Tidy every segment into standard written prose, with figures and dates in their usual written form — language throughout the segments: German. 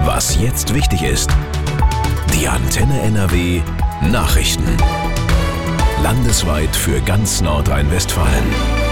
Was jetzt wichtig ist. Die Antenne NRW Nachrichten. Landesweit für ganz Nordrhein-Westfalen.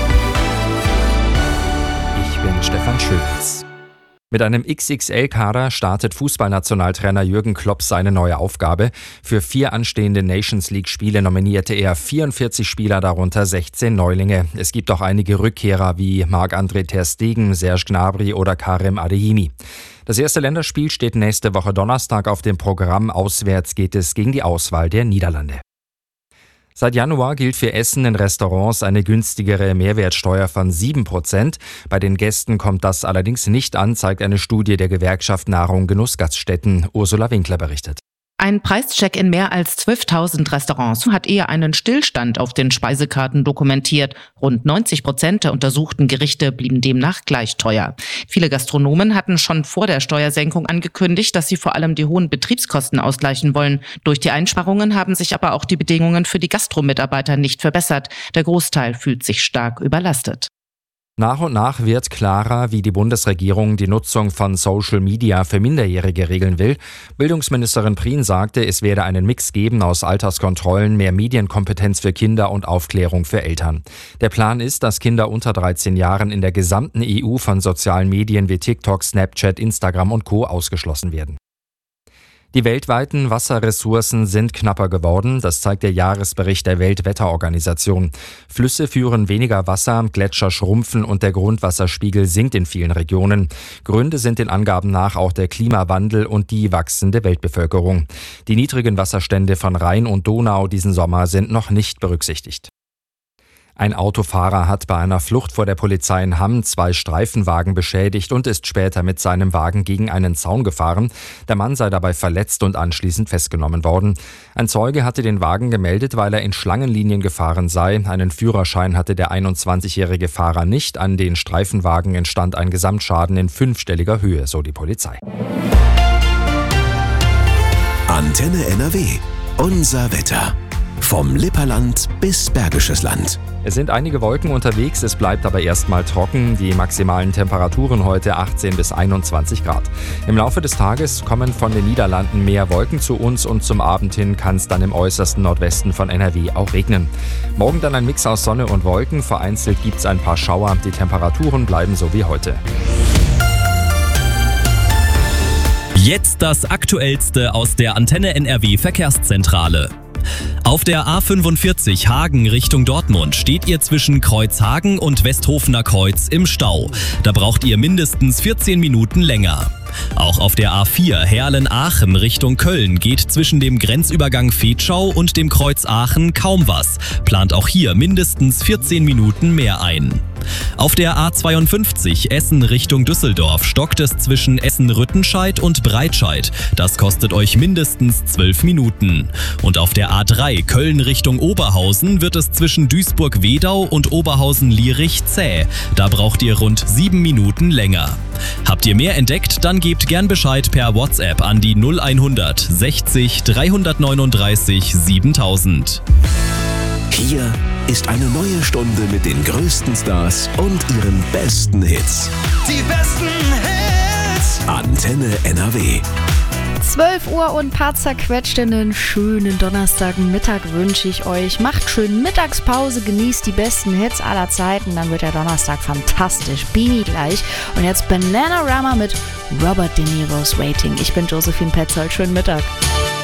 Ich bin Stefan Schulz. Mit einem XXL-Kader startet Fußballnationaltrainer Jürgen Klopp seine neue Aufgabe. Für 4 anstehende Nations-League-Spiele nominierte er 44 Spieler, darunter 16 Neulinge. Es gibt auch einige Rückkehrer wie Marc-André ter Stegen, Serge Gnabry oder Karim Adeyemi. Das erste Länderspiel steht nächste Woche Donnerstag auf dem Programm. Auswärts geht es gegen die Auswahl der Niederlande. Seit Januar gilt für Essen in Restaurants eine günstigere Mehrwertsteuer von 7%. Bei den Gästen kommt das allerdings nicht an, zeigt eine Studie der Gewerkschaft Nahrung Genuss Gaststätten. Ursula Winkler berichtet. Ein Preischeck in mehr als 12.000 Restaurants hat eher einen Stillstand auf den Speisekarten dokumentiert. Rund 90% der untersuchten Gerichte blieben demnach gleich teuer. Viele Gastronomen hatten schon vor der Steuersenkung angekündigt, dass sie vor allem die hohen Betriebskosten ausgleichen wollen. Durch die Einsparungen haben sich aber auch die Bedingungen für die Gastromitarbeiter nicht verbessert. Der Großteil fühlt sich stark überlastet. Nach und nach wird klarer, wie die Bundesregierung die Nutzung von Social Media für Minderjährige regeln will. Bildungsministerin Prien sagte, es werde einen Mix geben aus Alterskontrollen, mehr Medienkompetenz für Kinder und Aufklärung für Eltern. Der Plan ist, dass Kinder unter 13 Jahren in der gesamten EU von sozialen Medien wie TikTok, Snapchat, Instagram und Co. ausgeschlossen werden. Die weltweiten Wasserressourcen sind knapper geworden, das zeigt der Jahresbericht der Weltwetterorganisation. Flüsse führen weniger Wasser, Gletscher schrumpfen und der Grundwasserspiegel sinkt in vielen Regionen. Gründe sind den Angaben nach auch der Klimawandel und die wachsende Weltbevölkerung. Die niedrigen Wasserstände von Rhein und Donau diesen Sommer sind noch nicht berücksichtigt. Ein Autofahrer hat bei einer Flucht vor der Polizei in Hamm 2 Streifenwagen beschädigt und ist später mit seinem Wagen gegen einen Zaun gefahren. Der Mann sei dabei verletzt und anschließend festgenommen worden. Ein Zeuge hatte den Wagen gemeldet, weil er in Schlangenlinien gefahren sei. Einen Führerschein hatte der 21-jährige Fahrer nicht. An den Streifenwagen entstand ein Gesamtschaden in 5-stelliger Höhe, so die Polizei. Antenne NRW. Unser Wetter. Vom Lipperland bis Bergisches Land. Es sind einige Wolken unterwegs, es bleibt aber erstmal trocken. Die maximalen Temperaturen heute 18 bis 21 Grad. Im Laufe des Tages kommen von den Niederlanden mehr Wolken zu uns und zum Abend hin kann es dann im äußersten Nordwesten von NRW auch regnen. Morgen dann ein Mix aus Sonne und Wolken, vereinzelt gibt es ein paar Schauer. Die Temperaturen bleiben so wie heute. Jetzt das Aktuellste aus der Antenne NRW Verkehrszentrale. Auf der A45 Hagen Richtung Dortmund steht ihr zwischen Kreuzhagen und Westhofener Kreuz im Stau. Da braucht ihr mindestens 14 Minuten länger. Auch auf der A4 Herlen-Aachen Richtung Köln geht zwischen dem Grenzübergang Vetschau und dem Kreuz Aachen kaum was. Plant auch hier mindestens 14 Minuten mehr ein. Auf der A52 Essen Richtung Düsseldorf stockt es zwischen Essen-Rüttenscheid und Breitscheid. Das kostet euch mindestens 12 Minuten. Und auf der A3 Köln Richtung Oberhausen wird es zwischen Duisburg-Wedau und Oberhausen-Lierich zäh. Da braucht ihr rund 7 Minuten länger. Habt ihr mehr entdeckt, dann gebt gern Bescheid per WhatsApp an die 0100 60 339 7000. Hier ist eine neue Stunde mit den größten Stars und ihren besten Hits. Die besten Hits! Antenne NRW. 12 Uhr und ein paar zerquetscht. Einen schönen Donnerstagmittag wünsche ich euch. Macht schön Mittagspause, genießt die besten Hits aller Zeiten. Dann wird der Donnerstag fantastisch. Bini gleich. Und jetzt Bananarama mit Robert De Niro's Waiting. Ich bin Josephine Petzold. Schönen Mittag.